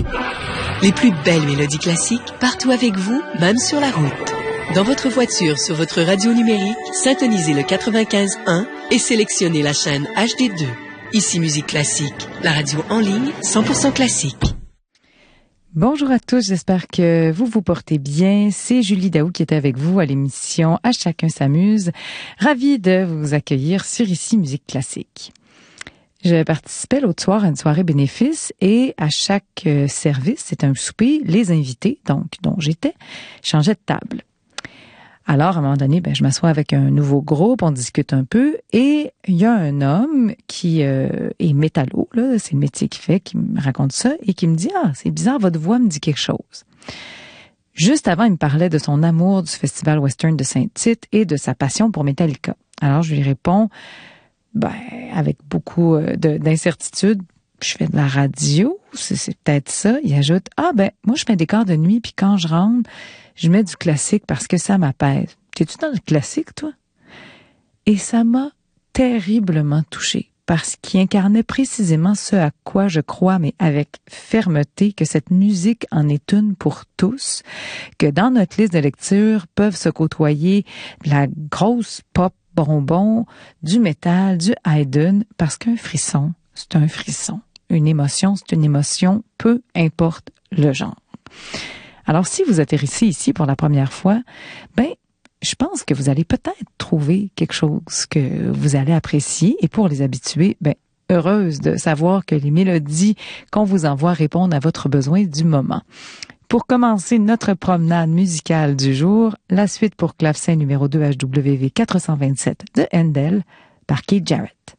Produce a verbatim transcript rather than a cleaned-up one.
Les plus belles mélodies classiques partout avec vous, même sur la route. Dans votre voiture, sur votre radio numérique, syntonisez le quatre-vingt-quinze un et sélectionnez la chaîne H D deux. Ici Musique Classique, la radio en ligne cent pour cent classique. Bonjour à tous, j'espère que vous vous portez bien. C'est Julie Daou qui était avec vous à l'émission À chacun s'amuse. Ravie de vous accueillir sur Ici Musique Classique. Je participais l'autre soir à une soirée bénéfice et à chaque euh, service, c'était un souper, les invités, donc dont j'étais, changeaient de table. Alors, à un moment donné, ben, je m'assois avec un nouveau groupe, on discute un peu et il y a un homme qui euh, est métallo, là, c'est le métier qu'il fait, qui me raconte ça et qui me dit « Ah, c'est bizarre, votre voix me dit quelque chose. » Juste avant, il me parlait de son amour du Festival Western de Saint-Tite et de sa passion pour Metallica. Alors, je lui réponds ben, avec beaucoup de, d'incertitude, je fais de la radio, c'est, c'est peut-être ça. Il ajoute, ah ben, moi je fais des corps de nuit, puis quand je rentre, je mets du classique parce que ça m'apaise. T'es-tu dans le classique, toi? Et ça m'a terriblement touchée, parce qu'il incarnait précisément ce à quoi je crois, mais avec fermeté, que cette musique en est une pour tous, que dans notre liste de lecture peuvent se côtoyer de la grosse pop bonbon, du métal, du Haydn, parce qu'un frisson, c'est un frisson. Une émotion, c'est une émotion, peu importe le genre. Alors, si vous atterrissez ici pour la première fois, ben, je pense que vous allez peut-être trouver quelque chose que vous allez apprécier. Et pour les habitués, ben, heureuse de savoir que les mélodies qu'on vous envoie répondent à votre besoin du moment. Pour commencer notre promenade musicale du jour, la suite pour clavecin numéro deux H W V quatre cent vingt-sept de Handel par Keith Jarrett.